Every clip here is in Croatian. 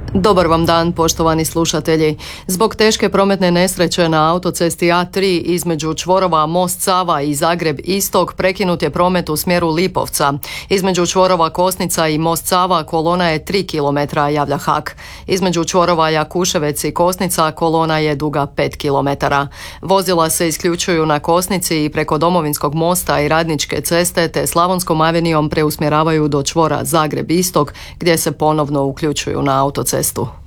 Dobar vam dan, poštovani slušatelji. Zbog teške prometne nesreće na autocesti A3 između čvorova Most Sava i Zagreb Istok prekinut je promet u smjeru Lipovca. Između čvorova Kosnica i Most Sava kolona je 3 km, javlja HAK. Između čvorova Jakuševec i Kosnica kolona je duga 5 km. Vozila se isključuju na Kosnici i preko Domovinskog mosta i Radničke ceste te Slavonskom avenijom preusmjeravaju do čvora Zagreb Istok gdje se ponovno uključuju na autocestu.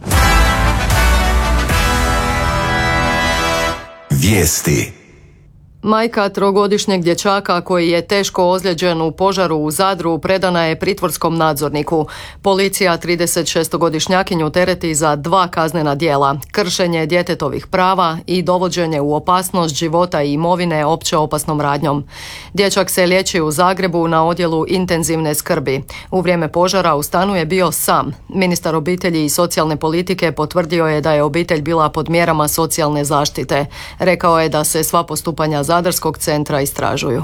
Vijesti. Majka trogodišnjeg dječaka koji je teško ozlijeđen u požaru u Zadru predana je pritvorskom nadzorniku. Policija 36-godišnjakinju tereti za 2 kaznena djela: kršenje djetetovih prava i dovođenje u opasnost života i imovine opće opasnom radnjom. Dječak se liječi u Zagrebu na odjelu intenzivne skrbi. U vrijeme požara u stanu je bio sam. Ministar obitelji i socijalne politike potvrdio je da je obitelj bila pod mjerama socijalne zaštite. Rekao je da se sva postupanja Zadarskog centra istražuju.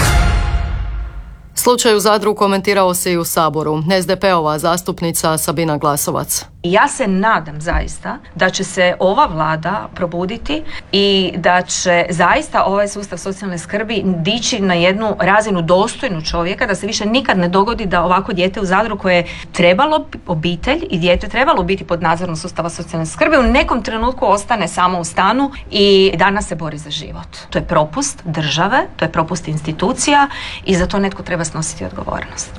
Slučaj u Zadru komentirao se i u Saboru. SDP-ova zastupnica Sabina Glasovac. Ja se nadam zaista da će se ova vlada probuditi i da će zaista ovaj sustav socijalne skrbi dići na jednu razinu dostojnu čovjeka, da se više nikad ne dogodi da ovako dijete u Zadru koje je trebalo, obitelj i dijete trebalo biti pod nadzorom sustava socijalne skrbi, u nekom trenutku ostane samo u stanu i danas se bori za život. To je propust države, to je propust institucija i za to netko treba snositi odgovornost.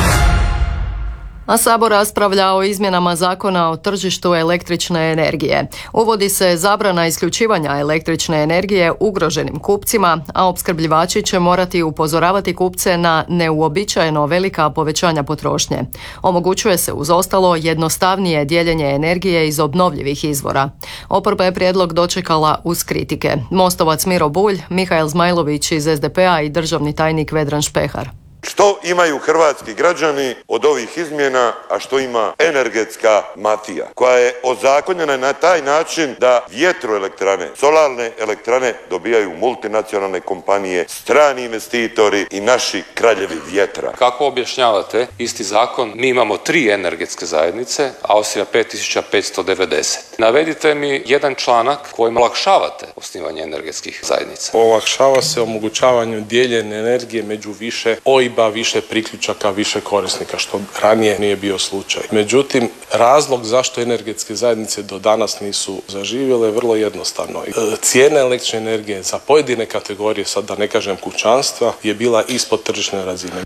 A Sabor raspravlja o izmjenama zakona o tržištu električne energije. Uvodi se zabrana isključivanja električne energije ugroženim kupcima, a opskrbljivači će morati upozoravati kupce na neuobičajeno velika povećanja potrošnje. Omogućuje se uz ostalo jednostavnije dijeljenje energije iz obnovljivih izvora. Oporba je prijedlog dočekala uz kritike. Mostovac Miro Bulj, Mihael Zmajlović iz SDP-a i državni tajnik Vedran Špehar. Što imaju hrvatski građani od ovih izmjena, a što ima energetska mafija, koja je ozakonjena na taj način da vjetroelektrane, solarne elektrane dobijaju multinacionalne kompanije, strani investitori i naši kraljevi vjetra. Kako objašnjavate isti zakon? Mi imamo 3 energetske zajednice, Austrija 5590. Navedite mi jedan članak kojim olakšavate osnivanje energetskih zajednica. Olakšava se omogućavanju dijeljenja energije među više OIB-a, više priključaka, više korisnika, što ranije nije bio slučaj. Međutim, razlog zašto energetske zajednice do danas nisu zaživjele je vrlo jednostavno. Cijena električne energije za pojedine kategorije, sad da ne kažem kućanstva, je bila ispod tržišne razine.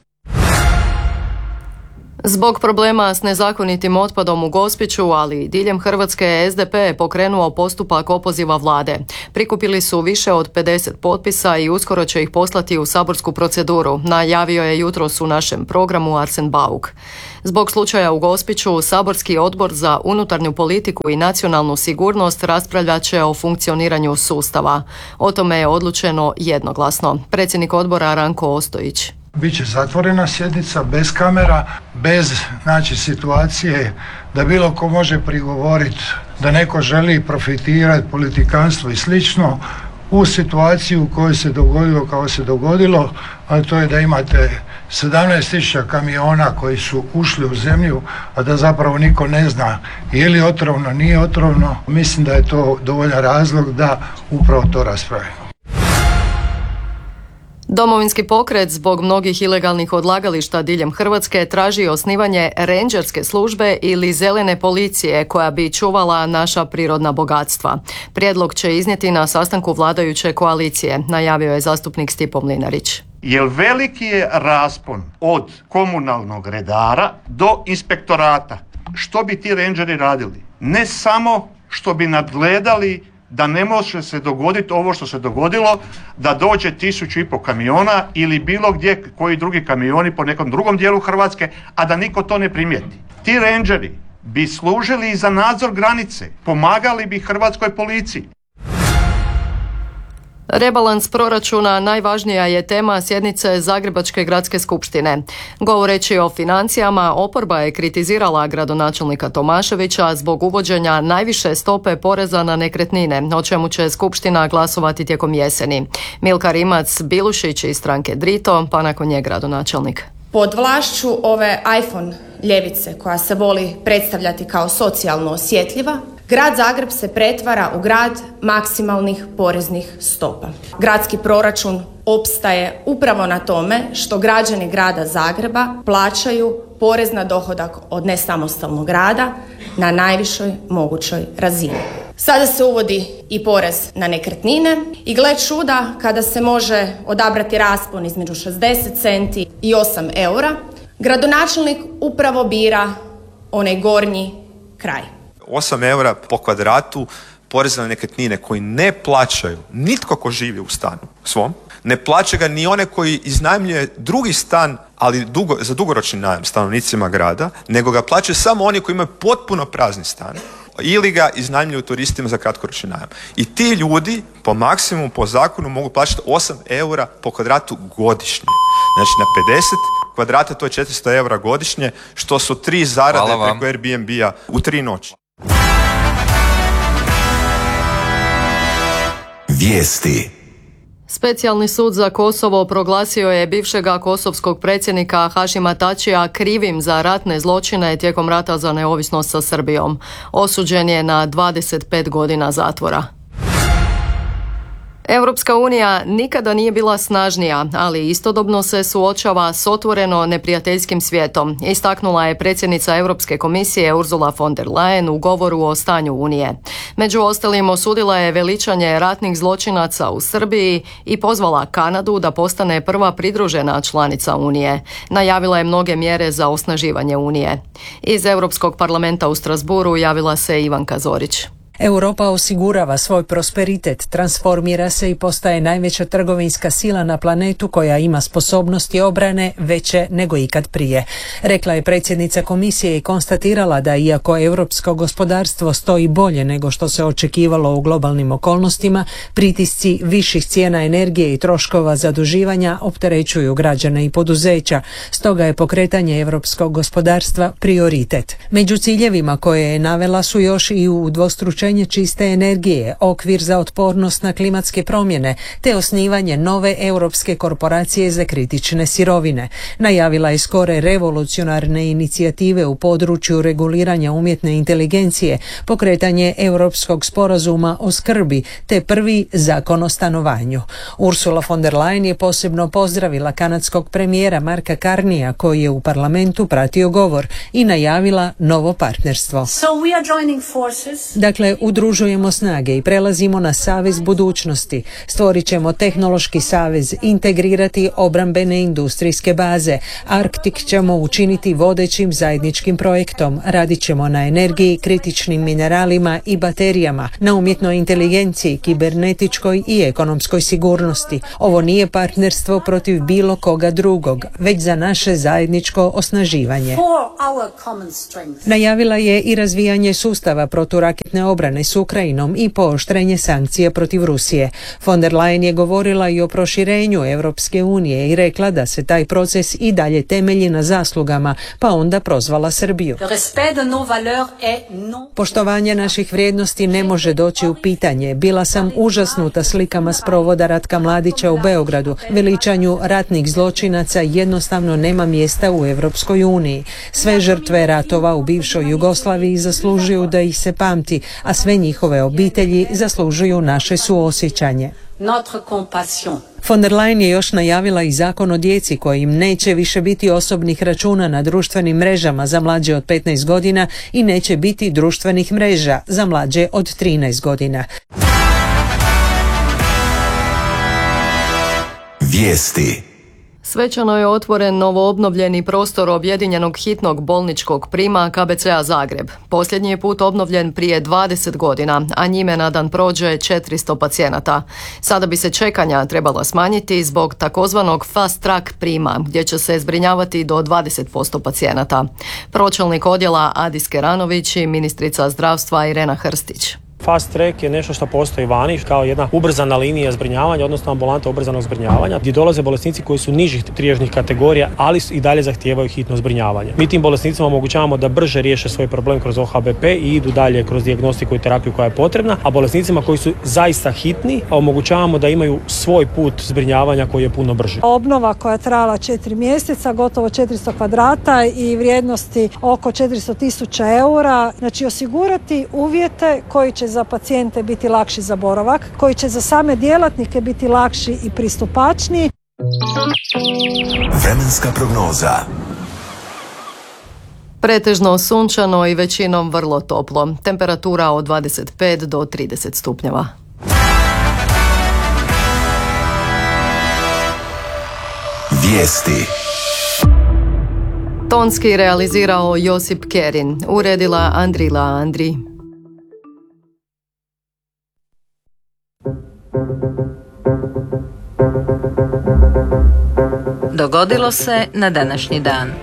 Zbog problema s nezakonitim otpadom u Gospiću, ali i diljem Hrvatske, SDP je pokrenuo postupak opoziva vlade. Prikupili su više od 50 potpisa i uskoro će ih poslati u saborsku proceduru, najavio je jutros u našem programu Arsen Bauk. Zbog slučaja u Gospiću, saborski odbor za unutarnju politiku i nacionalnu sigurnost raspravljat će o funkcioniranju sustava. O tome je odlučeno jednoglasno. Predsjednik odbora Ranko Ostojić. Biće zatvorena sjednica, bez kamera, bez situacije da bilo ko može prigovoriti da neko želi profitirati, politikanstvo i slično u situaciju u kojoj se dogodilo kao se dogodilo, a to je da imate 17.000 kamiona koji su ušli u zemlju, a da zapravo niko ne zna je li otrovno, nije otrovno. Mislim da je to dovoljan razlog da upravo to raspravimo. Domovinski pokret zbog mnogih ilegalnih odlagališta diljem Hrvatske traži osnivanje rendžerske službe ili zelene policije koja bi čuvala naša prirodna bogatstva. Prijedlog će iznijeti na sastanku vladajuće koalicije, najavio je zastupnik Stipo Mlinarić. Jer veliki je raspon od komunalnog redara do inspektorata. Što bi ti rendžeri radili? Ne samo što bi nadgledali da ne može se dogoditi ovo što se dogodilo, da dođe 1.500 kamiona ili bilo gdje koji drugi kamioni po nekom drugom dijelu Hrvatske, a da niko to ne primijeti. Ti rendžeri bi služili i za nadzor granice, pomagali bi hrvatskoj policiji. Rebalans proračuna najvažnija je tema sjednice Zagrebačke gradske skupštine. Govoreći o financijama, oporba je kritizirala gradonačelnika Tomaševića zbog uvođenja najviše stope poreza na nekretnine, o čemu će skupština glasovati tijekom jeseni. Milka Rimac Bilušić iz stranke Drito, pa nakon nje gradonačelnik. Pod vlašću ove iPhone ljevice koja se voli predstavljati kao socijalno osjetljiva, grad Zagreb se pretvara u grad maksimalnih poreznih stopa. Gradski proračun opstaje upravo na tome što građani grada Zagreba plaćaju porez na dohodak od nesamostalnog rada na najvišoj mogućoj razini. Sada se uvodi i porez na nekretnine i gle čuda kada se može odabrati raspon između 60 centi i 8 eura, gradonačelnik upravo bira onaj gornji kraj. 8 eura po kvadratu poreza na nekretnine koji ne plaćaju nitko ko živi u stanu svom, ne plaća ga ni one koji iznajmljuje drugi stan, ali za dugoročni najam stanovnicima grada, nego ga plaćaju samo oni koji imaju potpuno prazni stan ili ga iznajmljuju turistima za kratkoročni najam. I ti ljudi po maksimumu, po zakonu mogu plaćati 8 eura po kvadratu godišnje. Znači na 50 kvadrata to je 400 eura godišnje, što su 3 zarade preko Airbnb-a u 3 noći. Vijesti. Specijalni sud za Kosovo proglasio je bivšega kosovskog predsjednika Hašima Tačija krivim za ratne zločine tijekom rata za neovisnost sa Srbijom. Osuđen je na 25 godina zatvora. Europska unija nikada nije bila snažnija, ali istodobno se suočava s otvoreno neprijateljskim svijetom, istaknula je predsjednica Europske komisije Ursula von der Leyen u govoru o stanju Unije. Među ostalim osudila je veličanje ratnih zločinaca u Srbiji i pozvala Kanadu da postane prva pridružena članica Unije. Najavila je mnoge mjere za osnaživanje Unije. Iz Europskog parlamenta u Strasbourgu javila se Ivanka Zorić. Europa osigurava svoj prosperitet, transformira se i postaje najveća trgovinska sila na planetu koja ima sposobnosti obrane veće nego ikad prije. Rekla je predsjednica komisije i konstatirala da iako europsko gospodarstvo stoji bolje nego što se očekivalo u globalnim okolnostima, pritisci viših cijena energije i troškova zaduživanja opterećuju građane i poduzeća. Stoga je pokretanje europskog gospodarstva prioritet. Među ciljevima koje je navela su još i udvostručenje čiste energije, okvir za otpornost na klimatske promjene, te osnivanje nove europske korporacije za kritične sirovine. Najavila je skore revolucionarne inicijative u području reguliranja umjetne inteligencije, pokretanje europskog sporazuma o skrbi, te prvi zakon o stanovanju. Ursula von der Leyen je posebno pozdravila kanadskog premijera Marka Carneya koji je u parlamentu pratio govor i najavila novo partnerstvo. Dakle, udružujemo snage i prelazimo na savez budućnosti. Stvorit ćemo tehnološki savez, integrirati obrambene industrijske baze. Arktik ćemo učiniti vodećim zajedničkim projektom. Radit ćemo na energiji, kritičnim mineralima i baterijama, na umjetnoj inteligenciji, kibernetičkoj i ekonomskoj sigurnosti. Ovo nije partnerstvo protiv bilo koga drugog, već za naše zajedničko osnaživanje. Najavila je i razvijanje sustava proturaketne obrane s Ukrajinom i pooštrenje sankcija protiv Rusije. Von der Leyen je govorila i o proširenju Europske unije i rekla da se taj proces i dalje temelji na zaslugama, pa onda prozvala Srbiju. Poštovanje naših vrijednosti ne može doći u pitanje. Bila sam užasnuta slikama s provoda Ratka Mladića u Beogradu. Veličanju ratnih zločinaca jednostavno nema mjesta u Europskoj uniji. Sve žrtve ratova u bivšoj Jugoslaviji zaslužuju da ih se pamti, a sve njihove obitelji zaslužuju naše suosjećanje. Von der Leyen je još najavila i zakon o djeci kojim neće više biti osobnih računa na društvenim mrežama za mlađe od 15 godina i neće biti društvenih mreža za mlađe od 13 godina. Vijesti. Svečano je otvoren novoobnovljeni prostor objedinjenog hitnog bolničkog prima KBC-a Zagreb. Posljednji je put obnovljen prije 20 godina, a njime na dan prođe 400 pacijenata. Sada bi se čekanja trebala smanjiti zbog takozvanog fast track prima, gdje će se zbrinjavati do 20% pacijenata. Pročelnik odjela Adis Keranović i ministrica zdravstva Irena Hrstić. Fast track je nešto što postoji vani kao jedna ubrzana linija zbrinjavanja, odnosno ambulanta ubrzanog zbrinjavanja, gdje dolaze bolesnici koji su nižih triježnih kategorija, ali i dalje zahtijevaju hitno zbrinjavanje. Mi tim bolesnicima omogućavamo da brže riješe svoj problem kroz OHBP i idu dalje kroz dijagnostiku i terapiju koja je potrebna, a bolesnicima koji su zaista hitni omogućavamo da imaju svoj put zbrinjavanja koji je puno brži. Obnova koja je trajala 4 mjeseca, gotovo 400 kvadrata i vrijednosti oko 400.000 eura. Znači osigurati uvjete koji će za pacijente biti lakši za boravak, koji će za same djelatnike biti lakši i pristupačniji. Vremenska prognoza. Pretežno sunčano i većinom vrlo toplo. Temperatura od 25 do 30 stupnjeva. Vijesti. Tonski realizirao Josip Kerin, uredila Andrila Andri. Dogodilo se na današnji dan.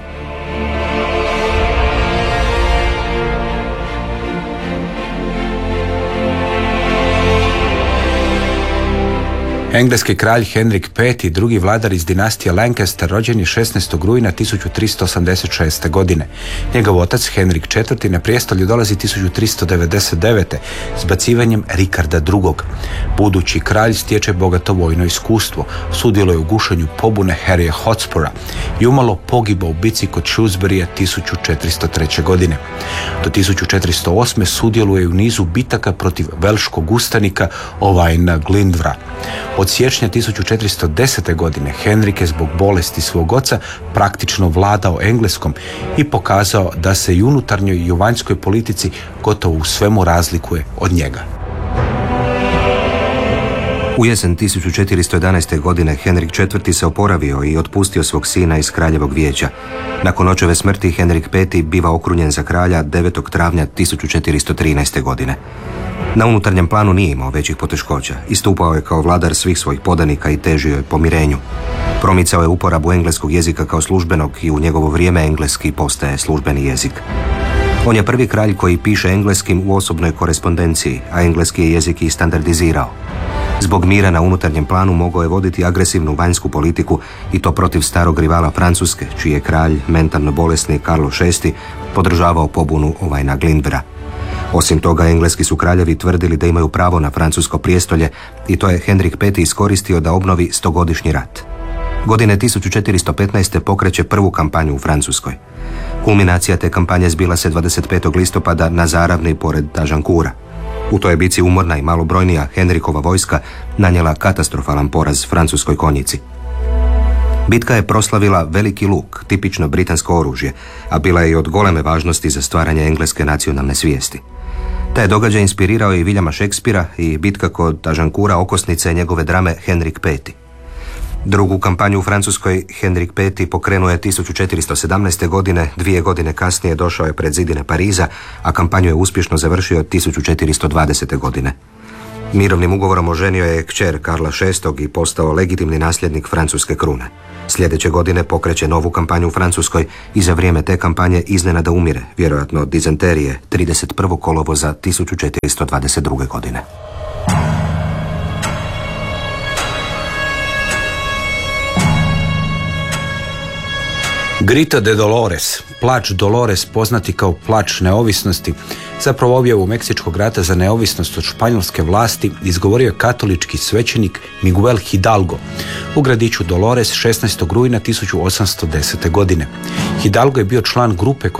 Engleski kralj Henrik V, drugi vladar iz dinastije Lancaster, rođen je 16. rujna 1386. godine. Njegov otac Henrik IV na prijestolje dolazi 1399. zbacivanjem Rikarda II. Budući kralj stječe bogato vojno iskustvo, sudjeluje u gušenju pobune Harryja Hotspura i umalo pogiba u bici kod Shrewsburya 1403. godine. Do 1408. sudjeluje u nizu bitaka protiv velškog ustanika Owaina Glyndwra. Od siječnja 1410. godine Henrik je zbog bolesti svog oca praktično vladao Engleskom i pokazao da se i unutarnjoj i u vanjskoj politici gotovo u svemu razlikuje od njega. U jesen 1411. godine Henrik IV. Se oporavio i otpustio svog sina iz kraljevog vijeća. Nakon očeve smrti Henrik V. biva okrunjen za kralja 9. travnja 1413. godine. Na unutarnjem planu nije imao većih poteškoća. Istupao je kao vladar svih svojih podanika i težio je pomirenju. Promicao je uporabu engleskog jezika kao službenog i u njegovo vrijeme engleski postaje službeni jezik. On je prvi kralj koji piše engleskim u osobnoj korespondenciji, a engleski je jezik i standardizirao. Zbog mira na unutarnjem planu mogao je voditi agresivnu vanjsku politiku i to protiv starog rivala Francuske, čiji je kralj, mentalno bolesni Karlo VI, podržavao pobunu Owaina Glyndwra. Osim toga, engleski su kraljevi tvrdili da imaju pravo na francusko prijestolje i to je Henrik V. iskoristio da obnovi 100-godišnji rat. Godine 1415. pokreće prvu kampanju u Francuskoj. Kulminacija te kampanje zbila se 25. listopada na Zaravni pored Agincourta. U toj bici umorna i malobrojnija Henrikova vojska nanijela katastrofalan poraz francuskoj konjici. Bitka je proslavila veliki luk, tipično britansko oružje, a bila je i od goleme važnosti za stvaranje engleske nacionalne svijesti. Taj događaj inspirirao je i Williama Shakespearea i bitka kod Agincourta okosnica je njegove drame Henrik V. Drugu kampanju u Francuskoj Henrik V. pokrenuo je 1417. godine, 2 godine kasnije došao je pred zidine Pariza, a kampanju je uspješno završio 1420. godine. Mirovnim ugovorom oženio je kćer Karla VI i postao legitimni nasljednik francuske krune. Sljedeće godine pokreće novu kampanju u Francuskoj i za vrijeme te kampanje iznenada umire, vjerojatno od dizenterije, 31. kolovoza 1422. godine. Grito de Dolores, plač Dolores poznati kao plač neovisnosti, zapravo objavu Meksičkog rata za neovisnost od španjolske vlasti izgovorio je katolički svećenik Miguel Hidalgo u gradiću Dolores 16. rujna 1810. godine. Hidalgo je bio član grupe